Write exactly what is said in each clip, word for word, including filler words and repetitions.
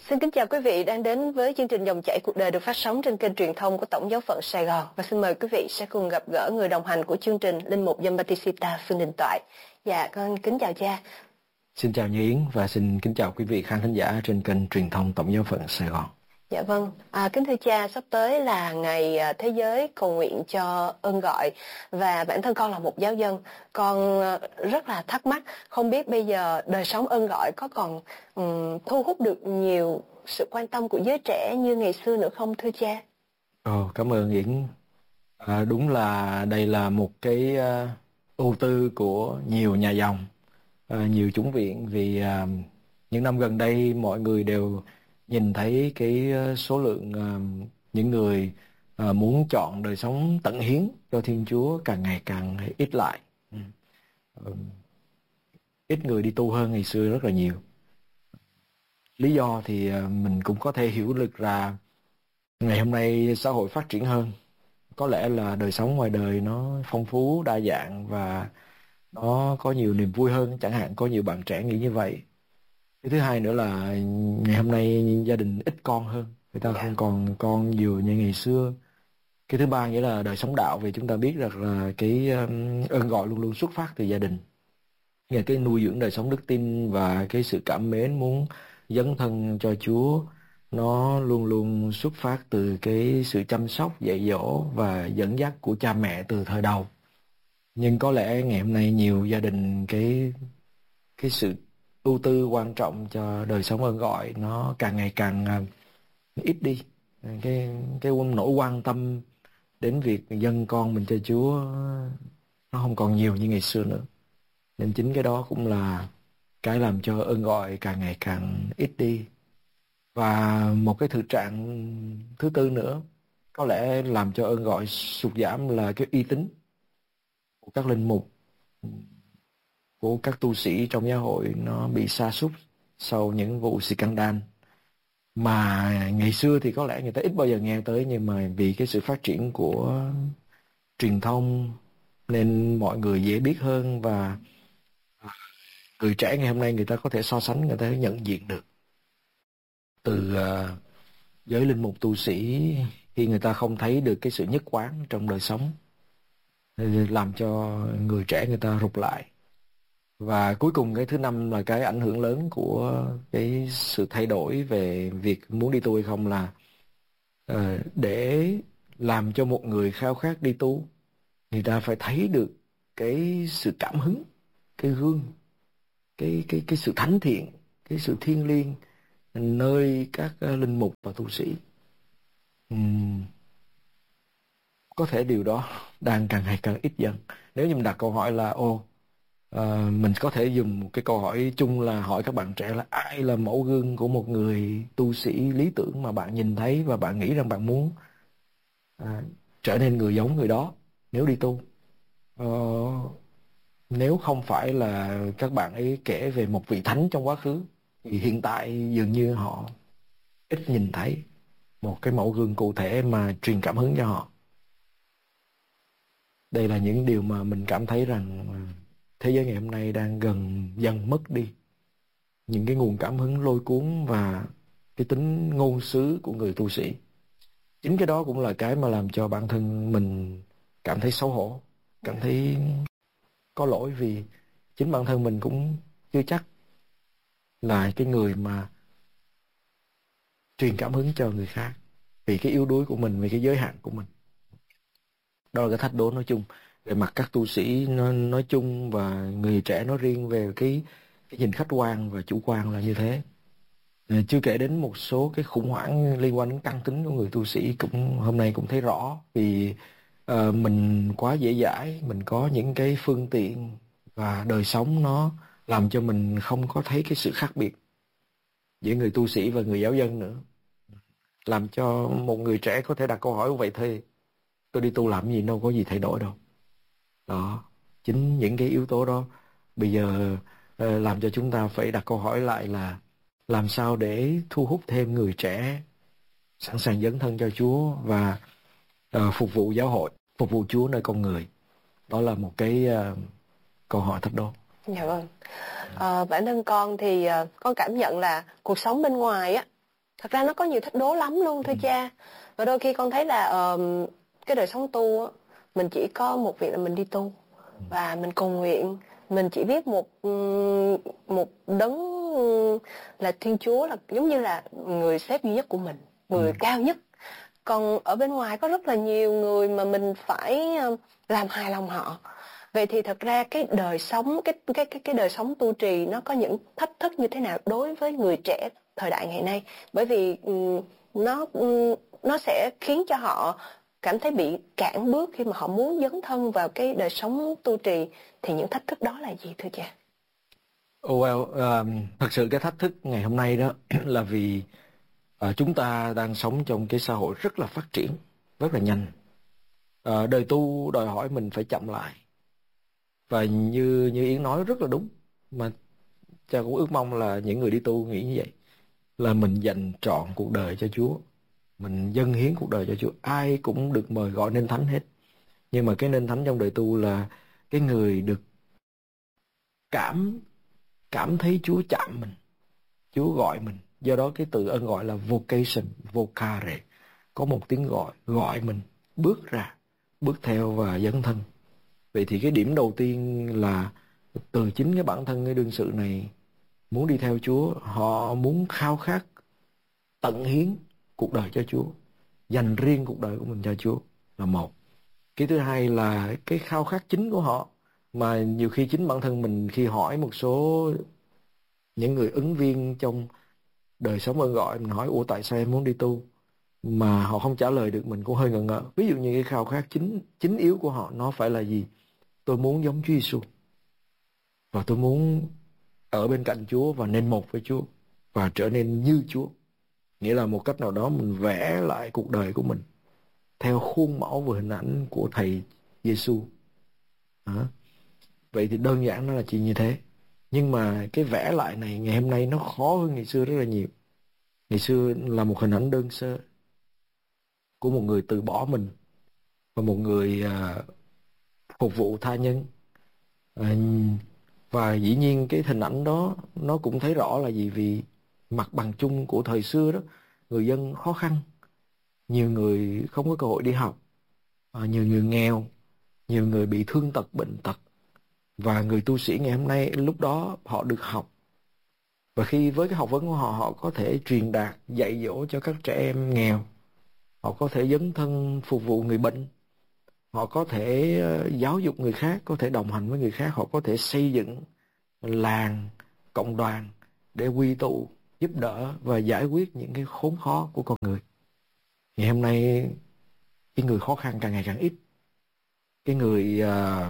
Xin kính chào quý vị đang đến với chương trình Dòng chảy cuộc đời được phát sóng trên kênh truyền thông của Tổng giáo phận Sài Gòn. Và xin mời quý vị sẽ cùng gặp gỡ người đồng hành của chương trình, Linh mục Giambattista Phương Đình Toại. Dạ, con kính chào cha. Xin chào Như Yến và xin kính chào quý vị khán thính giả trên kênh truyền thông Tổng giáo phận Sài Gòn. Dạ vâng, à, kính thưa cha, sắp tới là ngày Thế giới cầu nguyện cho ơn gọi, và bản thân con là một giáo dân, con rất là thắc mắc không biết bây giờ đời sống ơn gọi có còn um, thu hút được nhiều sự quan tâm của giới trẻ như ngày xưa nữa không thưa cha? Ồ, cảm ơn Yến. À, đúng là đây là một cái uh, ưu tư của nhiều nhà dòng, uh, nhiều chủng viện, vì uh, những năm gần đây mọi người đều nhìn thấy cái số lượng uh, những người uh, muốn chọn đời sống tận hiến cho Thiên Chúa càng ngày càng ít lại. Ừ. Uh, ít người đi tu hơn ngày xưa rất là nhiều. Lý do thì uh, mình cũng có thể hiểu được là ngày hôm nay xã hội phát triển hơn. Có lẽ là đời sống ngoài đời nó phong phú, đa dạng và nó có nhiều niềm vui hơn. Chẳng hạn có nhiều bạn trẻ nghĩ như vậy. Cái thứ hai nữa là ngày hôm nay gia đình ít con hơn, người ta không còn con nhiều như ngày xưa. Cái thứ ba nghĩa là đời sống đạo, vì chúng ta biết rằng là cái ơn gọi luôn luôn xuất phát từ gia đình. Nghĩa là cái nuôi dưỡng đời sống đức tin và cái sự cảm mến muốn dấn thân cho Chúa, nó luôn luôn xuất phát từ cái sự chăm sóc, dạy dỗ và dẫn dắt của cha mẹ từ thời đầu. Nhưng có lẽ ngày hôm nay nhiều gia đình cái cái sự ưu tư quan trọng cho đời sống ơn gọi nó càng ngày càng uh, ít đi. Cái cái nỗi quan tâm đến việc dâng con mình cho Chúa nó không còn nhiều như ngày xưa nữa. Nên chính cái đó cũng là cái làm cho ơn gọi càng ngày càng ít đi. Và một cái thực trạng thứ tư nữa có lẽ làm cho ơn gọi sụt giảm là cái uy tín của các linh mục, của các tu sĩ trong giáo hội nó bị sa sút sau những vụ scandal mà ngày xưa thì có lẽ người ta ít bao giờ nghe tới, nhưng mà vì cái sự phát triển của truyền thông nên mọi người dễ biết hơn, và người trẻ ngày hôm nay người ta có thể so sánh, người ta nhận diện được từ uh, giới linh mục tu sĩ khi người ta không thấy được cái sự nhất quán trong đời sống, làm cho người trẻ người ta rụt lại. Và cuối cùng cái thứ năm là cái ảnh hưởng lớn của cái sự thay đổi về việc muốn đi tu hay không là uh, để làm cho một người khao khát đi tu, người ta phải thấy được cái sự cảm hứng, cái gương, cái cái cái sự thánh thiện, cái sự thiêng liêng nơi các uh, linh mục và tu sĩ. Uhm, có thể điều đó đang càng ngày càng ít dần. Nếu như mình đặt câu hỏi là ô uh, mình có thể dùng một cái câu hỏi chung là hỏi các bạn trẻ là ai là mẫu gương của một người tu sĩ lý tưởng mà bạn nhìn thấy và bạn nghĩ rằng bạn muốn uh, trở nên người giống người đó nếu đi tu. Uh, nếu không phải là các bạn ấy kể về một vị thánh trong quá khứ, thì hiện tại dường như họ ít nhìn thấy một cái mẫu gương cụ thể mà truyền cảm hứng cho họ. Đây là những điều mà mình cảm thấy rằng thế giới ngày hôm nay đang gần dần mất đi những cái nguồn cảm hứng lôi cuốn và cái tính ngôn sứ của người tu sĩ. Chính cái đó cũng là cái mà làm cho bản thân mình cảm thấy xấu hổ, cảm thấy có lỗi, vì chính bản thân mình cũng chưa chắc là cái người mà truyền cảm hứng cho người khác, vì cái yếu đuối của mình, vì cái giới hạn của mình. Đó là cái thách đố nói chung về mặt các tu sĩ nói, nói chung và người trẻ nói riêng về cái, cái nhìn khách quan và chủ quan là như thế. À, chưa kể đến một số cái khủng hoảng liên quan đến căn tính của người tu sĩ cũng hôm nay cũng thấy rõ, vì uh, mình quá dễ dãi, mình có những cái phương tiện và đời sống nó làm cho mình không có thấy cái sự khác biệt giữa người tu sĩ và người giáo dân nữa, làm cho một người trẻ có thể đặt câu hỏi vậy thôi, tôi đi tu làm gì, đâu có gì thay đổi đâu. Đó, chính những cái yếu tố đó bây giờ uh, làm cho chúng ta phải đặt câu hỏi lại là làm sao để thu hút thêm người trẻ sẵn sàng dấn thân cho Chúa và uh, phục vụ giáo hội, phục vụ Chúa nơi con người. Đó là một cái uh, câu hỏi thách đố. Dạ vâng. À, bản thân con thì uh, con cảm nhận là cuộc sống bên ngoài á Thật ra nó có nhiều thách đố lắm luôn thưa Ừ. cha. Và đôi khi con thấy là ờ, cái đời sống tu á, mình chỉ có một việc là mình đi tu và mình cầu nguyện, mình chỉ biết một ừm, một đấng ừm, là Thiên Chúa, là giống như là người sếp duy nhất của mình, Ừ. người cao nhất. Còn ở bên ngoài có rất là nhiều người mà mình phải ờ, làm hài lòng họ. Vậy thì thật ra cái đời sống cái cái cái cái đời sống tu trì nó có những thách thức như thế nào đối với người trẻ thời đại ngày nay? Bởi vì ừm, nó ừm, nó sẽ khiến cho họ cảm thấy bị cản bước khi mà họ muốn dấn thân vào cái đời sống tu trì, thì những thách thức đó là gì thưa cha? Oh well, um, thật sự cái thách thức ngày hôm nay đó là vì uh, chúng ta đang sống trong cái xã hội rất là phát triển, rất là nhanh. Uh, đời tu đòi hỏi mình phải chậm lại. Và như như Yến nói rất là đúng. Mà cha cũng ước mong là những người đi tu nghĩ như vậy. Là mình dành trọn cuộc đời cho Chúa. Mình dâng hiến cuộc đời cho Chúa. Ai cũng được mời gọi nên thánh hết. Nhưng mà cái nên thánh trong đời tu là cái người được cảm cảm thấy Chúa chạm mình, Chúa gọi mình. Do đó cái từ ân gọi là vocation, vocare, có một tiếng gọi, gọi mình bước ra, bước theo và dấn thân. Vậy thì cái điểm đầu tiên là từ chính cái bản thân cái đương sự này muốn đi theo Chúa, họ muốn khao khát tận hiến cuộc đời cho Chúa, dành riêng cuộc đời của mình cho Chúa là một. Cái thứ hai là cái khao khát chính của họ, mà nhiều khi chính bản thân mình khi hỏi một số những người ứng viên trong đời sống ơn gọi, mình hỏi ủa tại sao em muốn đi tu, mà họ không trả lời được, mình cũng hơi ngờ ngợ. Ví dụ như cái khao khát chính chính yếu của họ nó phải là gì? Tôi muốn giống Chúa Giêsu, và tôi muốn ở bên cạnh Chúa và nên một với Chúa và trở nên như Chúa. Nghĩa là một cách nào đó mình vẽ lại cuộc đời của mình theo khuôn mẫu và hình ảnh của Thầy Giêsu. Đó. Vậy thì đơn giản nó là chỉ như thế. Nhưng mà cái vẽ lại này ngày hôm nay nó khó hơn ngày xưa rất là nhiều. Ngày xưa là một hình ảnh đơn sơ của một người từ bỏ mình và một người à, phục vụ tha nhân. À, và dĩ nhiên cái hình ảnh đó nó cũng thấy rõ là gì, vì mặt bằng chung của thời xưa đó, người dân khó khăn, nhiều người không có cơ hội đi học, à, nhiều người nghèo, nhiều người bị thương tật bệnh tật. Và người tu sĩ ngày hôm nay lúc đó họ được học, và khi với cái học vấn của họ, họ có thể truyền đạt dạy dỗ cho các trẻ em nghèo, họ có thể dấn thân phục vụ người bệnh, họ có thể ờ, giáo dục người khác, có thể đồng hành với người khác, họ có thể xây dựng làng, cộng đoàn để quy tụ, giúp đỡ và giải quyết những cái khốn khó của con người. Ngày hôm nay cái người khó khăn càng ngày càng ít, cái người uh,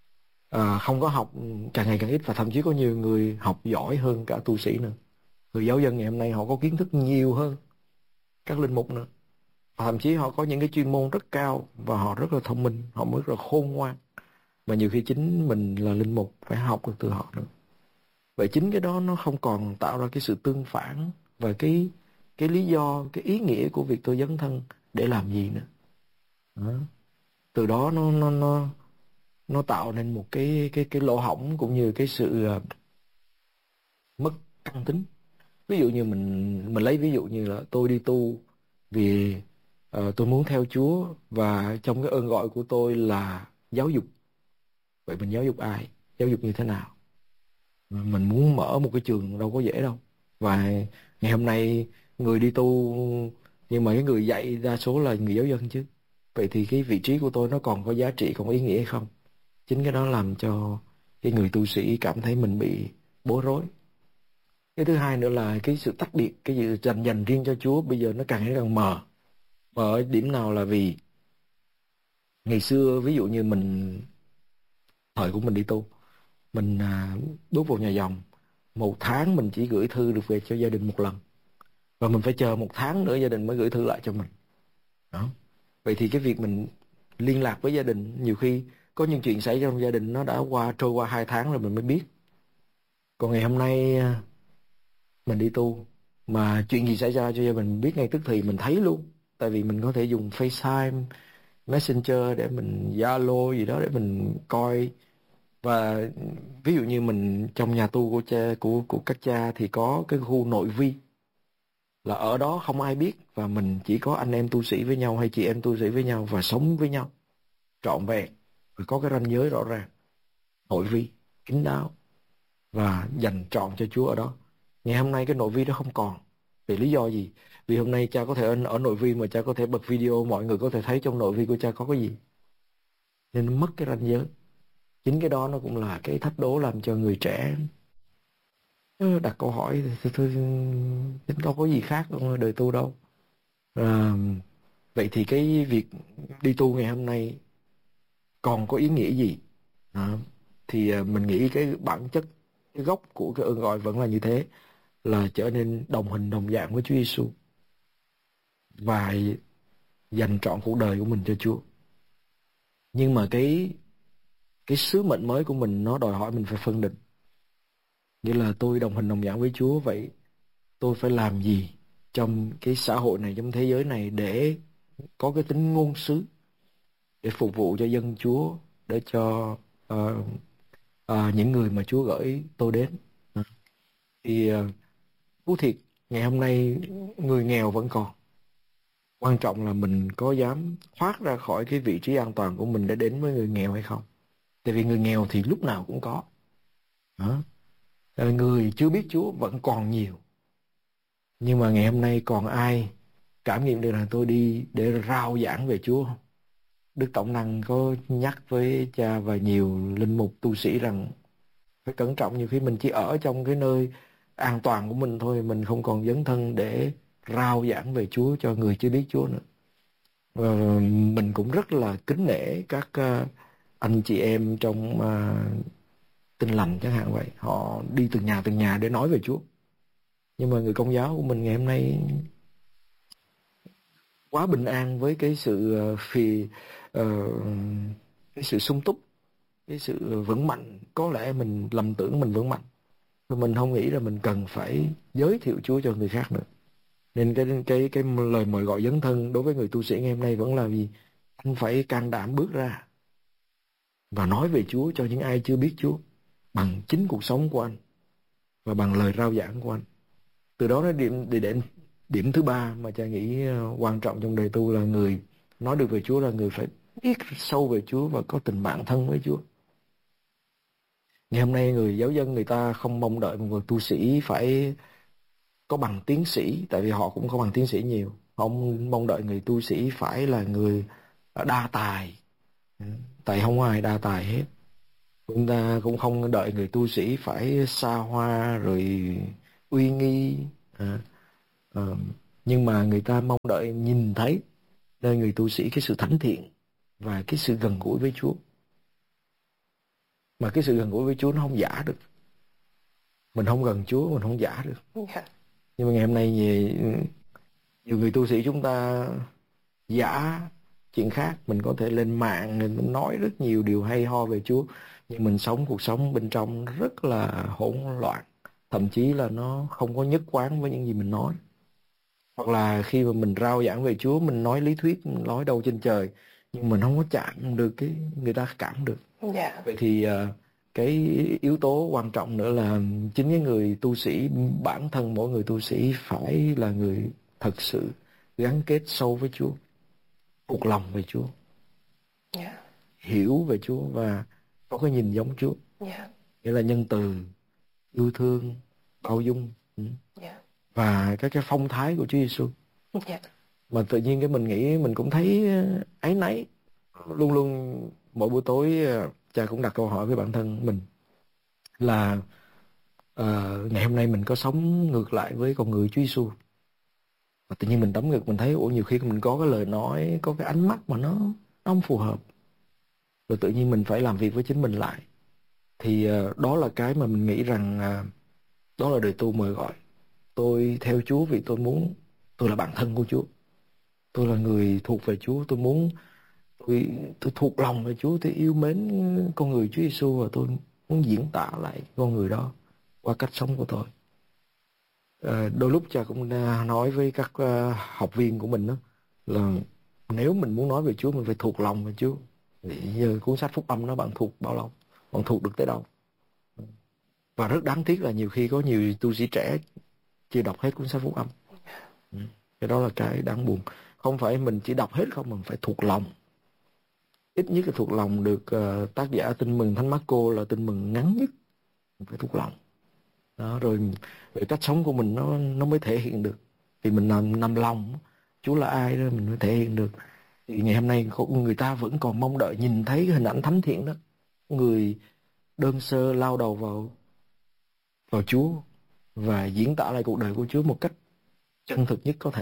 uh, không có học càng ngày càng ít, và thậm chí có nhiều người học giỏi hơn cả tu sĩ nữa. Người giáo dân ngày hôm nay họ có kiến thức nhiều hơn các linh mục nữa, và thậm chí họ có những cái chuyên môn rất cao và họ rất là thông minh, họ rất là khôn ngoan, mà nhiều khi chính mình là linh mục phải học được từ họ nữa. Vậy chính cái đó nó không còn tạo ra cái sự tương phản và cái cái lý do, cái ý nghĩa của việc tôi dấn thân để làm gì nữa. Đó. Từ đó nó nó nó nó tạo nên một cái cái cái lỗ hổng cũng như cái sự uh, mất căn tính. Ví dụ như mình mình lấy ví dụ như là tôi đi tu vì uh, tôi muốn theo Chúa, và trong cái ơn gọi của tôi là giáo dục. Vậy mình giáo dục ai? Giáo dục như thế nào? Mình muốn mở một cái trường đâu có dễ đâu. Và ngày hôm nay người đi tu, nhưng mà cái người dạy đa số là người giáo dân chứ. Vậy thì cái vị trí của tôi nó còn có giá trị, còn có ý nghĩa hay không? Chính cái đó làm cho cái người tu sĩ cảm thấy mình bị bối rối. Cái thứ hai nữa là cái sự tách biệt, cái sự dành dành riêng cho Chúa bây giờ nó càng ngày càng mờ. Mờ ở điểm nào là vì ngày xưa ví dụ như mình, thời của mình đi tu, mình à, bước vào nhà dòng, một tháng mình chỉ gửi thư được về cho gia đình một lần, và mình phải chờ một tháng nữa gia đình mới gửi thư lại cho mình. Đó. Vậy thì cái việc mình liên lạc với gia đình, nhiều khi có những chuyện xảy ra trong gia đình nó đã qua trôi qua hai tháng rồi mình mới biết. Còn ngày hôm nay mình đi tu mà chuyện gì xảy ra cho gia đình biết ngay tức thì, mình thấy luôn. Tại vì mình có thể dùng FaceTime, Messenger để mình Zalo gì đó để mình coi. Và ví dụ như mình trong nhà tu của cha của của các cha thì có cái khu nội vi, là ở đó không ai biết, và mình chỉ có anh em tu sĩ với nhau hay chị em tu sĩ với nhau và sống với nhau trọn vẹn, và có cái ranh giới rõ ràng, nội vi kín đáo và dành trọn cho Chúa ở đó. Ngày hôm nay cái nội vi đó không còn. Vì lý do gì? Vì hôm nay cha có thể ở, ở nội vi mà cha có thể bật video, mọi người có thể thấy trong nội vi của cha có cái gì, nên nó mất cái ranh giới. Chính cái đó nó cũng là cái thách đố làm cho người trẻ đặt câu hỏi thì thôi, chính đâu có gì khác đâu, đời tu đâu. À, vậy thì cái việc đi tu ngày hôm nay còn có ý nghĩa gì? À, thì mình nghĩ cái bản chất, cái gốc của cái ơn gọi vẫn là như thế, là trở nên đồng hình đồng dạng với Chúa Giêsu và dành trọn cuộc đời của mình cho Chúa. Nhưng mà cái cái sứ mệnh mới của mình nó đòi hỏi mình phải phân định. Nghĩa là tôi đồng hình đồng dạng với Chúa, vậy tôi phải làm gì trong cái xã hội này, trong thế giới này để có cái tính ngôn sứ, để phục vụ cho dân Chúa, để cho uh, uh, những người mà Chúa gửi tôi đến. Uh. Thì uh, thú thiệt, ngày hôm nay người nghèo vẫn còn. Quan trọng là mình có dám thoát ra khỏi cái vị trí an toàn của mình để đến với người nghèo hay không. Tại vì người nghèo thì lúc nào cũng có. Uh. Người chưa biết Chúa vẫn còn nhiều. Nhưng mà ngày hôm nay còn ai cảm nghiệm được là tôi đi để rao giảng về Chúa không? Đức Tổng Năng có nhắc với cha và nhiều linh mục tu sĩ rằng phải cẩn trọng, nhiều khi mình chỉ ở trong cái nơi an toàn của mình thôi, mình không còn dấn thân để rao giảng về Chúa cho người chưa biết Chúa nữa. Và mình cũng rất là kính nể các anh chị em trong uh, Tin Lành chẳng hạn vậy, họ đi từng nhà từng nhà để nói về Chúa. Nhưng mà người Công giáo của mình ngày hôm nay quá bình an với cái sự uh, phì uh, cái sự sung túc, cái sự vững mạnh. Có lẽ mình lầm tưởng mình vững mạnh, rồi mình không nghĩ là mình cần phải giới thiệu Chúa cho người khác nữa. Nên cái cái cái lời mời gọi dấn thân đối với người tu sĩ ngày hôm nay vẫn là gì? Anh phải can đảm bước ra và nói về Chúa cho những ai chưa biết Chúa bằng chính cuộc sống của anh và bằng lời rao giảng của anh. Từ đó nó điểm để đến điểm thứ ba mà cha nghĩ quan trọng trong đời tu là người nói được về Chúa là người phải biết sâu về Chúa và có tình bạn thân với Chúa. Ngày hôm nay người giáo dân người ta không mong đợi một người tu sĩ phải có bằng tiến sĩ, tại vì họ cũng có bằng tiến sĩ nhiều. Họ không mong đợi người tu sĩ phải là người đa tài, tại không có ai đa tài hết. Chúng ta cũng không đợi người tu sĩ phải xa hoa rồi uy nghi, à, à, nhưng mà người ta mong đợi nhìn thấy nơi người tu sĩ cái sự thánh thiện và cái sự gần gũi với Chúa. Mà cái sự gần gũi với Chúa nó không giả được. Mình không gần Chúa mình không giả được. Yeah. Nhưng mà ngày hôm nay nhiều, nhiều người tu sĩ chúng ta giả chuyện khác. Mình có thể lên mạng mình nói rất nhiều điều hay ho về Chúa, nhưng mình sống cuộc sống bên trong rất là hỗn loạn, thậm chí là nó không có nhất quán với những gì mình nói. Hoặc là khi mà mình rao giảng về Chúa, mình nói lý thuyết, mình nói đâu trên trời, nhưng mình không có chạm được cái người ta cảm được. Yeah. Vậy thì uh, cái yếu tố quan trọng nữa là chính cái người tu sĩ, bản thân mỗi người tu sĩ phải là người thật sự gắn kết sâu với Chúa, thuộc lòng về Chúa, yeah. hiểu về Chúa và có cái nhìn giống Chúa, yeah. nghĩa là nhân từ, yêu thương, bao dung, yeah. và các cái phong thái của Chúa Giêsu. Yeah. Mà tự nhiên cái mình nghĩ mình cũng thấy áy náy. Luôn luôn mỗi buổi tối cha cũng đặt câu hỏi với bản thân mình là uh, ngày hôm nay mình có sống ngược lại với con người Chúa Giêsu. Và tự nhiên mình đấm ngực mình thấy ủa nhiều khi mình có cái lời nói, có cái ánh mắt mà nó, nó không phù hợp. Rồi tự nhiên mình phải làm việc với chính mình lại. Thì uh, đó là cái mà mình nghĩ rằng uh, đó là đời tu mời gọi. Tôi theo Chúa vì tôi muốn, tôi là bạn thân của Chúa. Tôi là người thuộc về Chúa, tôi muốn tôi, tôi thuộc lòng về Chúa, tôi yêu mến con người Chúa Giêsu và tôi muốn diễn tả lại con người đó qua cách sống của tôi. À, đôi lúc cha cũng nói với các uh, học viên của mình đó là nếu mình muốn nói về Chúa mình phải thuộc lòng về Chúa. Thì giờ cuốn sách Phúc Âm nó bạn thuộc bao lâu, bạn thuộc được tới đâu. Và rất đáng tiếc là nhiều khi có nhiều tu sĩ trẻ chưa đọc hết cuốn sách Phúc Âm. Ừ. Cái đó là cái đáng buồn. Không phải mình chỉ đọc hết không, mình phải thuộc lòng. Ít nhất là thuộc lòng được. Uh, tác giả Tin Mừng Thánh Marco là tin mừng ngắn nhất, mình phải thuộc lòng. Đó, rồi, rồi cách sống của mình nó nó mới thể hiện được. Thì mình nằm nằm lòng Chúa là ai đó mình mới thể hiện được. Thì ngày hôm nay người ta vẫn còn mong đợi nhìn thấy cái hình ảnh thánh thiện đó, người đơn sơ lao đầu vào vào Chúa và diễn tả lại cuộc đời của Chúa một cách chân thực nhất có thể,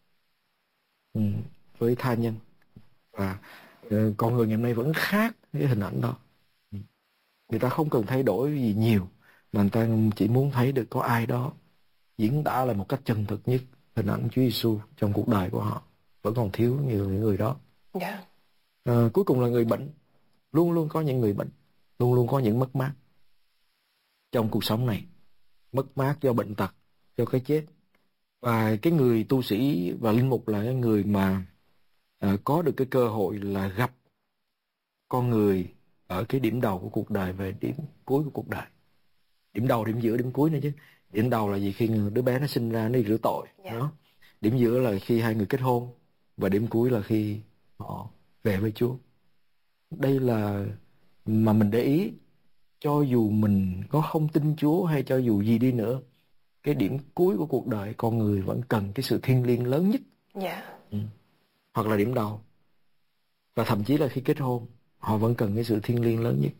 ừ, với tha nhân. Và uh, con người ngày hôm nay vẫn khác cái hình ảnh đó. Người ta không cần thay đổi gì nhiều, mà người ta chỉ muốn thấy được có ai đó diễn tả lại một cách chân thực nhất hình ảnh Chúa Giêsu trong cuộc đời của họ. Vẫn còn thiếu nhiều những người đó. Yeah. À, cuối cùng là người bệnh. Luôn luôn có những người bệnh, luôn luôn có những mất mát trong cuộc sống này. Mất mát do bệnh tật, do cái chết. Và cái người tu sĩ và linh mục là cái người mà à, có được cái cơ hội là gặp con người ở cái điểm đầu của cuộc đời về điểm cuối của cuộc đời. Điểm đầu, điểm giữa, điểm cuối nữa chứ. Điểm đầu là gì? Khi đứa bé nó sinh ra nó đi rửa tội. Yeah. Đó. Điểm giữa là khi hai người kết hôn. Và điểm cuối là khi họ về với Chúa. Đây là mà mình để ý, cho dù mình có không tin Chúa hay cho dù gì đi nữa, cái điểm cuối của cuộc đời con người vẫn cần cái sự thiêng liêng lớn nhất. Yeah. Ừ. Hoặc là điểm đầu. Và thậm chí là khi kết hôn, họ vẫn cần cái sự thiêng liêng lớn nhất.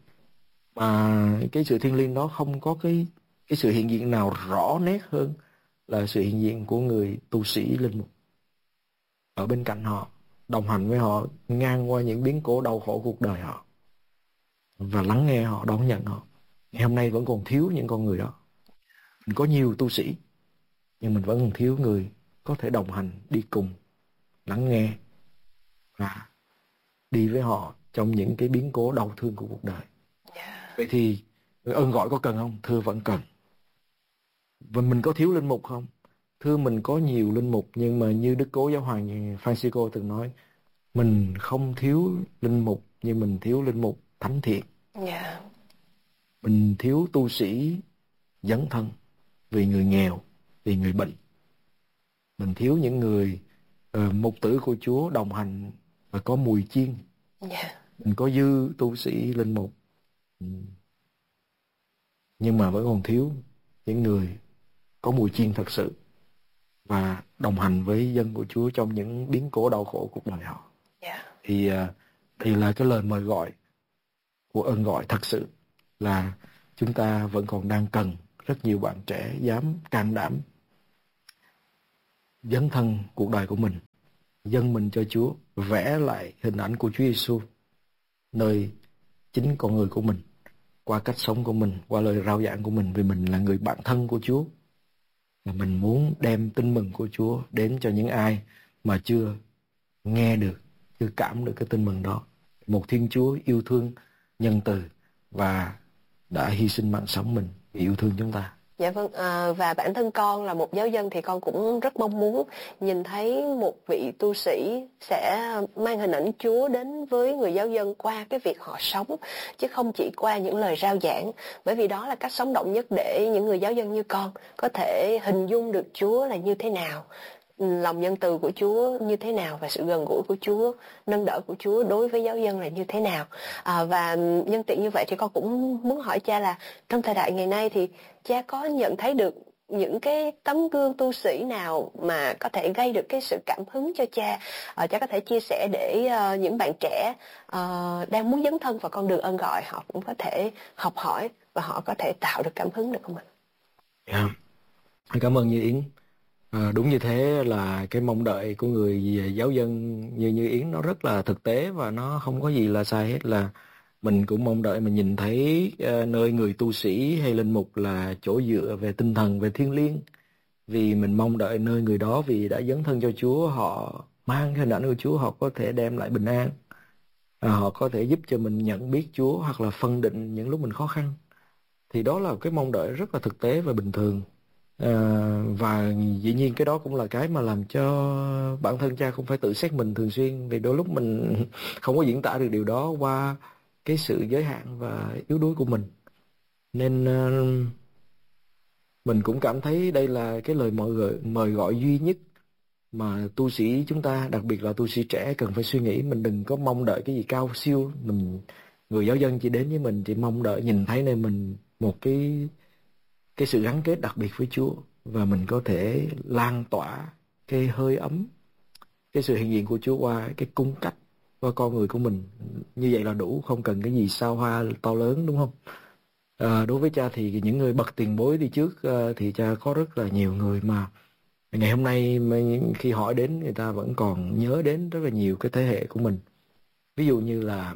Mà cái sự thiêng liêng đó không có cái cái sự hiện diện nào rõ nét hơn là sự hiện diện của người tu sĩ linh mục ở bên cạnh họ, đồng hành với họ ngang qua những biến cố đau khổ cuộc đời họ và lắng nghe họ, đón nhận họ. Ngày hôm nay vẫn còn thiếu những con người đó. Mình có nhiều tu sĩ nhưng mình vẫn còn thiếu người có thể đồng hành, đi cùng, lắng nghe và đi với họ trong những cái biến cố đau thương của cuộc đời. Yeah. Vậy thì ơn gọi có cần không? Thưa vẫn cần. Và mình có thiếu linh mục không? Thưa mình có nhiều linh mục, nhưng mà như Đức Cố Giáo hoàng Francisco từng nói, mình không thiếu linh mục nhưng mình thiếu linh mục thánh thiện. Yeah. Mình thiếu tu sĩ dấn thân vì người nghèo, vì người bệnh. Mình thiếu những người uh, mục tử của Chúa đồng hành và có mùi chiên. Yeah. Mình có dư tu sĩ linh mục, ừ, nhưng mà vẫn còn thiếu những người có mùi chiên thật sự và đồng hành với dân của Chúa trong những biến cố đau khổ cuộc đời họ. Yeah. Thì uh, đây là cái lời mời gọi của ơn gọi thật sự, là chúng ta vẫn còn đang cần rất nhiều bạn trẻ dám can đảm dấn thân cuộc đời của mình, dâng mình cho Chúa, vẽ lại hình ảnh của Chúa Giêsu nơi chính con người của mình, qua cách sống của mình, qua lời rao giảng của mình, vì mình là người bạn thân của Chúa. Và mình muốn đem tin mừng của Chúa đến cho những ai mà chưa nghe được, chưa cảm được cái tin mừng đó. Một Thiên Chúa yêu thương, nhân từ và đã hy sinh mạng sống mình vì yêu thương chúng ta. Dạ vâng, à, và bản thân con là một giáo dân thì con cũng rất mong muốn nhìn thấy một vị tu sĩ sẽ mang hình ảnh Chúa đến với người giáo dân qua cái việc họ sống, chứ không chỉ qua những lời rao giảng. Bởi vì đó là cách sống động nhất để những người giáo dân như con có thể hình dung được Chúa là như thế nào, lòng nhân từ của Chúa như thế nào, và sự gần gũi của Chúa, nâng đỡ của Chúa đối với giáo dân là như thế nào. À, và nhân tiện như vậy thì con cũng muốn hỏi cha là trong thời đại ngày nay thì cha có nhận thấy được những cái tấm gương tu sĩ nào mà có thể gây được cái sự cảm hứng cho cha, à, cha có thể chia sẻ để uh, những bạn trẻ uh, đang muốn dấn thân vào con đường ơn gọi họ cũng có thể học hỏi và họ có thể tạo được cảm hứng được không ạ? Yeah. Cảm ơn Như Yến. À, đúng như thế, là cái mong đợi của người giáo dân như Như Yến nó rất là thực tế và nó không có gì là sai hết. Là mình cũng mong đợi mình nhìn thấy uh, nơi người tu sĩ hay linh mục là chỗ dựa về tinh thần, về thiêng liêng. Vì mình mong đợi nơi người đó vì đã dấn thân cho Chúa, họ mang hình ảnh của Chúa, họ có thể đem lại bình an, à, họ có thể giúp cho mình nhận biết Chúa hoặc là phân định những lúc mình khó khăn. Thì đó là cái mong đợi rất là thực tế và bình thường. À, và dĩ nhiên cái đó cũng là cái mà làm cho bản thân cha cũng phải tự xét mình thường xuyên, vì đôi lúc mình không có diễn tả được điều đó qua cái sự giới hạn và yếu đuối của mình. Nên uh, mình cũng cảm thấy đây là cái lời mời gọi, mời gọi duy nhất mà tu sĩ chúng ta, đặc biệt là tu sĩ trẻ, cần phải suy nghĩ. Mình đừng có mong đợi cái gì cao siêu. Mình, người giáo dân chỉ đến với mình chỉ mong đợi nhìn thấy nơi mình một cái cái sự gắn kết đặc biệt với Chúa, và mình có thể lan tỏa cái hơi ấm, cái sự hiện diện của Chúa qua cái cung cách, qua con người của mình. Như vậy là đủ, không cần cái gì sao hoa to lớn, đúng không? À, đối với cha thì những người bậc tiền bối đi trước uh, thì cha có rất là nhiều người mà ngày hôm nay khi hỏi đến, người ta vẫn còn nhớ đến rất là nhiều cái thế hệ của mình. Ví dụ như là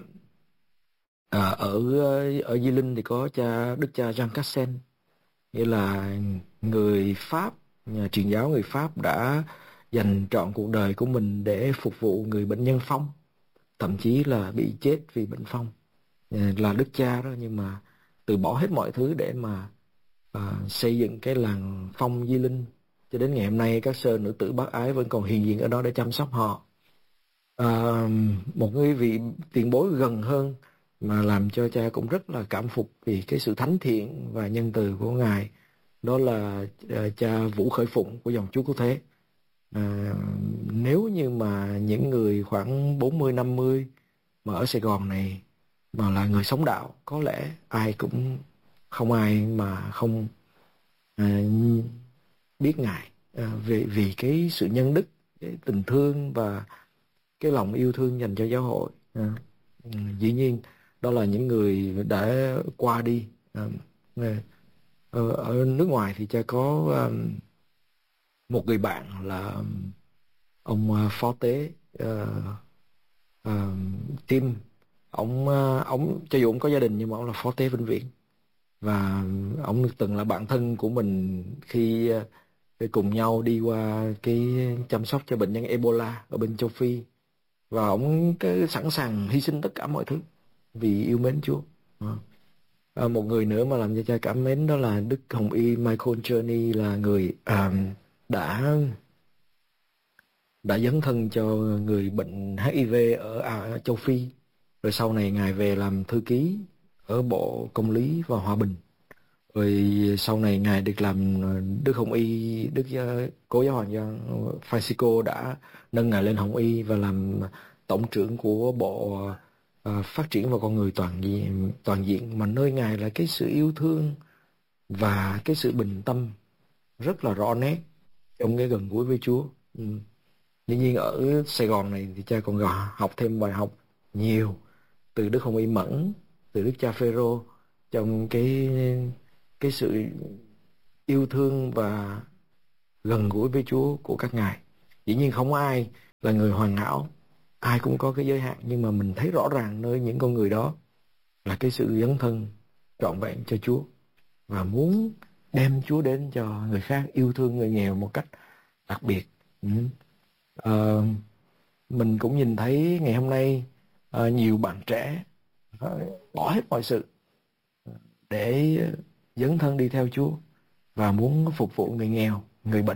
à, ở ở Di Linh thì có cha đức cha Jean Cassen, nghĩa là người Pháp, nhà truyền giáo người Pháp đã dành trọn cuộc đời của mình để phục vụ người bệnh nhân phong, thậm chí là bị chết vì bệnh phong. Là đức cha đó, nhưng mà từ bỏ hết mọi thứ để mà à, xây dựng cái làng phong Di Linh. Cho đến ngày hôm nay các sơ nữ tử bác ái vẫn còn hiện diện ở đó để chăm sóc họ. À, một người vị tiền bối gần hơn mà làm cho cha cũng rất là cảm phục vì cái sự thánh thiện và nhân từ của Ngài, đó là uh, cha Vũ Khởi Phụng của dòng Chúa Cứu Thế. À, nếu như mà những người khoảng bốn mươi năm mươi mà ở Sài Gòn này mà là người sống đạo, có lẽ ai cũng không ai mà không à, biết Ngài à, vì, vì cái sự nhân đức, cái tình thương và cái lòng yêu thương dành cho giáo hội. À, dĩ nhiên đó là những người đã qua đi. À, ở, ở nước ngoài thì cha có um, một người bạn là ông uh, phó tế uh, uh, Tim. Ông uh, ông cho dù ông có gia đình nhưng mà ông là phó tế vĩnh viễn, và ông từng là bạn thân của mình khi uh, cùng nhau đi qua cái chăm sóc cho bệnh nhân Ebola ở bên châu Phi, và ông cái sẵn sàng hy sinh tất cả mọi thứ vì yêu mến Chúa. À. À, một người nữa mà làm cho cha cảm mến đó là Đức Hồng Y Michael Journey, là người à, đã đã dấn thân cho người bệnh hát i vê ở, à, ở châu Phi, rồi sau này Ngài về làm thư ký ở Bộ Công lý và Hòa bình, rồi sau này Ngài được làm Đức Hồng Y, Đức Cố giáo hoàng Gioan Francisco đã nâng Ngài lên Hồng Y và làm tổng trưởng của Bộ uh, Phát triển và con người toàn diện, toàn diện mà nơi Ngài là cái sự yêu thương và cái sự bình tâm rất là rõ nét trong cái gần gũi với Chúa. Ừ. Dĩ nhiên ở Sài Gòn này thì cha còn học thêm bài học nhiều từ Đức Hồng Y Mẫn, từ Đức cha Phêrô, trong cái cái sự yêu thương và gần gũi với Chúa của các ngài. Dĩ nhiên không ai là người hoàn hảo, ai cũng có cái giới hạn, nhưng mà mình thấy rõ ràng nơi những con người đó là cái sự dấn thân trọn vẹn cho Chúa và muốn đem Chúa đến cho người khác, yêu thương người nghèo một cách đặc biệt. Ừ. À, mình cũng nhìn thấy ngày hôm nay à, nhiều bạn trẻ à, bỏ hết mọi sự để dấn thân đi theo Chúa và muốn phục vụ người nghèo, người bệnh,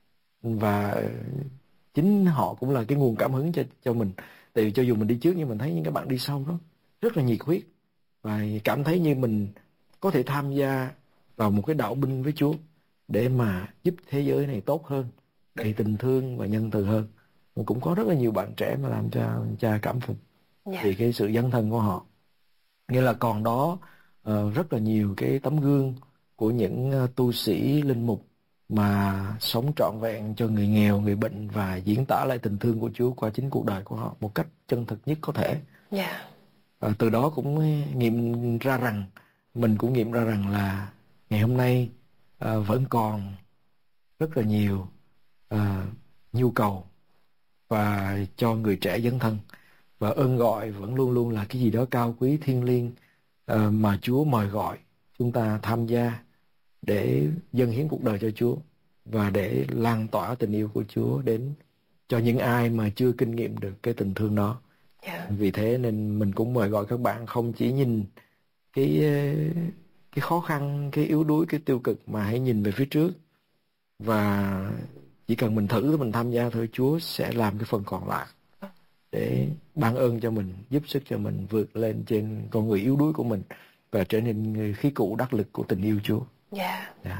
và chính họ cũng là cái nguồn cảm hứng cho cho mình. Tại vì cho dù mình đi trước nhưng mình thấy những các bạn đi sau đó rất là nhiệt huyết và cảm thấy như mình có thể tham gia vào một cái đạo binh với Chúa để mà giúp thế giới này tốt hơn, đầy tình thương và nhân từ hơn. Mà cũng có rất là nhiều bạn trẻ mà làm cho cha cảm phục yeah. vì cái sự dấn thân của họ. Nghĩa là còn đó uh, rất là nhiều cái tấm gương của những uh, tu sĩ linh mục mà sống trọn vẹn cho người nghèo, người bệnh và diễn tả lại tình thương của Chúa qua chính cuộc đời của họ một cách chân thực nhất có thể. Yeah. Uh, từ đó cũng nghiệm ra rằng, mình cũng nghiệm ra rằng là ngày hôm nay uh, vẫn còn rất là nhiều uh, nhu cầu và cho người trẻ dấn thân, và ơn gọi vẫn luôn luôn là cái gì đó cao quý thiêng liêng uh, mà Chúa mời gọi chúng ta tham gia để dâng hiến cuộc đời cho Chúa và để lan tỏa tình yêu của Chúa đến cho những ai mà chưa kinh nghiệm được cái tình thương đó. Yeah. Vì thế nên mình cũng mời gọi các bạn không chỉ nhìn cái cái khó khăn, cái yếu đuối, cái tiêu cực, mà hãy nhìn về phía trước, và chỉ cần mình thử, mình tham gia thôi, Chúa sẽ làm cái phần còn lại để ban ơn cho mình, giúp sức cho mình vượt lên trên con người yếu đuối của mình và trở nên người khí cụ đắc lực của tình yêu Chúa. Dạ. Yeah. Yeah.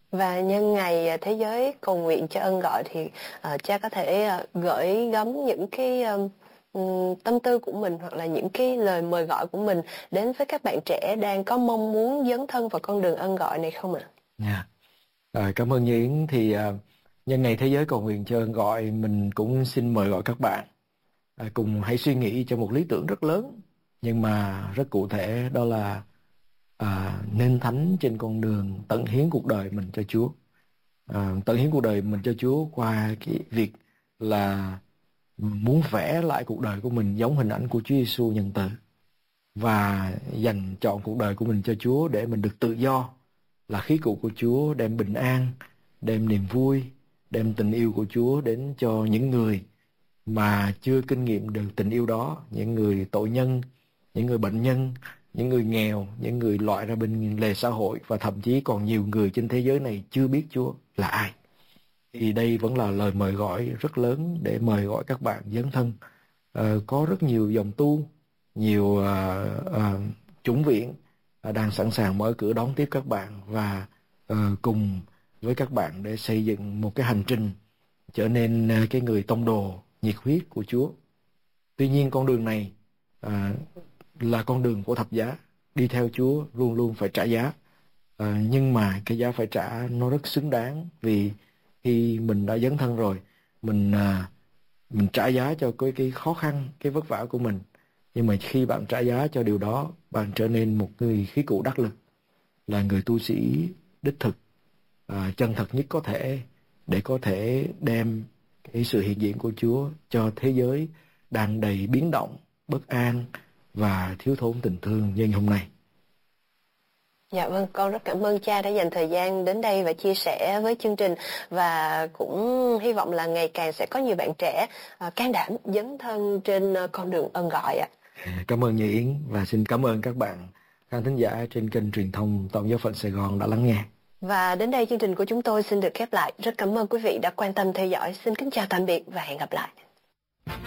Và nhân ngày Thế giới cầu nguyện cho ơn gọi thì uh, cha có thể uh, gửi gắm những cái um, um, tâm tư của mình hoặc là những cái lời mời gọi của mình đến với các bạn trẻ đang có mong muốn dấn thân vào con đường ơn gọi này không ạ? Yeah. Rồi, cảm ơn Yến. Thì uh, nhân ngày Thế giới cầu nguyện cho ơn gọi, mình cũng xin mời gọi các bạn uh, cùng hãy suy nghĩ cho một lý tưởng rất lớn nhưng mà rất cụ thể, đó là À, nên thánh trên con đường tận hiến cuộc đời mình cho Chúa. À, tận hiến cuộc đời mình cho Chúa qua cái việc là muốn vẽ lại cuộc đời của mình giống hình ảnh của Chúa Giêsu nhân từ, và dành chọn cuộc đời của mình cho Chúa để mình được tự do, là khí cụ của Chúa, đem bình an, đem niềm vui, đem tình yêu của Chúa đến cho những người mà chưa kinh nghiệm được tình yêu đó, những người tội nhân, những người bệnh nhân, những người nghèo, những người loại ra bên lề xã hội, và thậm chí còn nhiều người trên thế giới này chưa biết Chúa là ai. Thì đây vẫn là lời mời gọi rất lớn để mời gọi các bạn dấn thân. À, có rất nhiều dòng tu, nhiều à, à, chủng viện à, đang sẵn sàng mở cửa đón tiếp các bạn, và à, cùng với các bạn để xây dựng một cái hành trình trở nên à, cái người tông đồ nhiệt huyết của Chúa. Tuy nhiên con đường này à, là con đường của thập giá. Đi theo Chúa luôn luôn phải trả giá, à, nhưng mà cái giá phải trả nó rất xứng đáng, vì khi mình đã dấn thân rồi, mình à, mình trả giá cho cái, cái khó khăn, cái vất vả của mình. Nhưng mà khi bạn trả giá cho điều đó, bạn trở nên một người khí cụ đắc lực, là người tu sĩ đích thực, à, chân thật nhất có thể, để có thể đem cái sự hiện diện của Chúa cho thế giới đang đầy biến động, bất an và thiếu thốn tình thương như hôm nay. Dạ vâng, con rất cảm ơn cha đã dành thời gian đến đây và chia sẻ với chương trình, và cũng hy vọng là ngày càng sẽ có nhiều bạn trẻ uh, can đảm dấn thân trên uh, con đường ơn gọi ạ. Cảm ơn Như Yến, và xin cảm ơn các bạn khán thính giả trên kênh truyền thông Toàn Giáo phận Sài Gòn đã lắng nghe. Và đến đây chương trình của chúng tôi xin được khép lại. Rất cảm ơn quý vị đã quan tâm theo dõi. Xin kính chào tạm biệt và hẹn gặp lại.